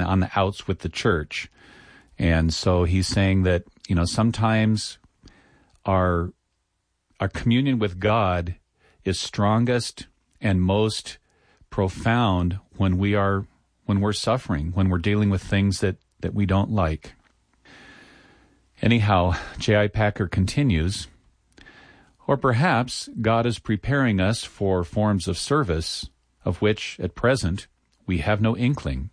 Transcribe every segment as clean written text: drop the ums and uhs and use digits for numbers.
on the outs with the church. And so he's saying that, sometimes our communion with God is strongest and most profound when we're suffering, when we're dealing with things that we don't like. Anyhow, J.I. Packer continues, or perhaps God is preparing us for forms of service of which, at present, we have no inkling.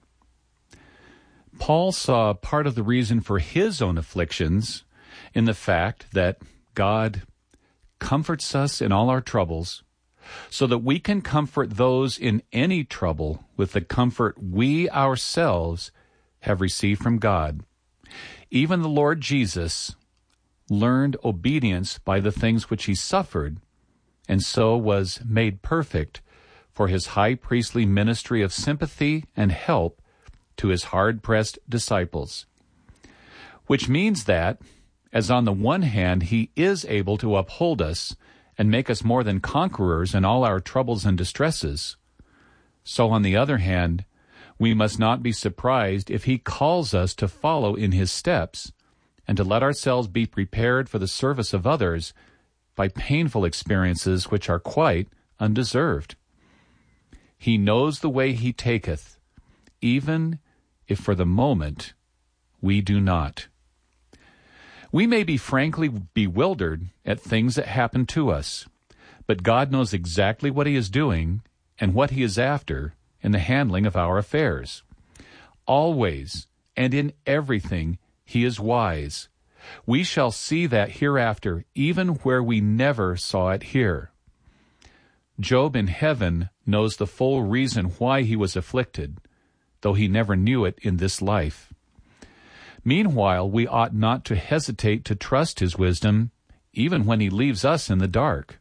Paul saw part of the reason for his own afflictions in the fact that God comforts us in all our troubles so that we can comfort those in any trouble with the comfort we ourselves have received from God. Even the Lord Jesus learned obedience by the things which he suffered, and so was made perfect for his high priestly ministry of sympathy and help to his hard-pressed disciples. Which means that, as on the one hand he is able to uphold us and make us more than conquerors in all our troubles and distresses, so on the other hand, we must not be surprised if he calls us to follow in his steps and to let ourselves be prepared for the service of others by painful experiences which are quite undeserved. He knows the way he taketh, even if for the moment we do not. We may be frankly bewildered at things that happen to us, but God knows exactly what he is doing and what he is after in the handling of our affairs. Always and in everything he is wise. We shall see that hereafter, even where we never saw it here. Job in heaven knows the full reason why he was afflicted, though he never knew it in this life. Meanwhile, we ought not to hesitate to trust his wisdom, even when he leaves us in the dark.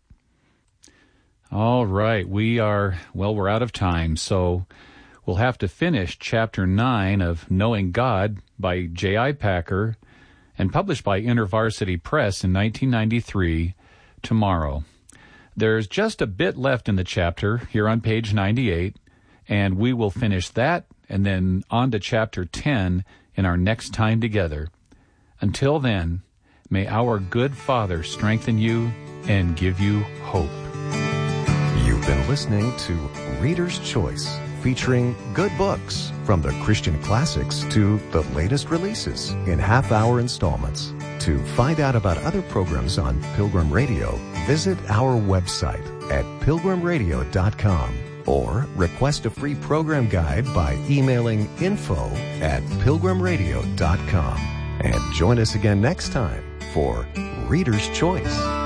All right, we're out of time, so we'll have to finish Chapter 9 of Knowing God by J.I. Packer and published by InterVarsity Press in 1993 tomorrow. There's just a bit left in the chapter here on page 98, and we will finish that and then on to Chapter 10 in our next time together. Until then, may our good Father strengthen you and give you hope. You've been listening to Reader's Choice, featuring good books from the Christian classics to the latest releases in half-hour installments. To find out about other programs on Pilgrim Radio, visit our website at pilgrimradio.com or request a free program guide by emailing info@pilgrimradio.com. And join us again next time for Reader's Choice.